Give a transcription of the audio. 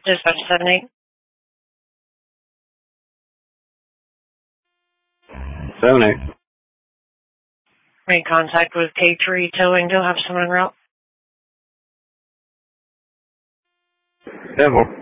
Dispatch 78. 7-8. Made contact with K3 Towing. Do have someone en route. 10-4.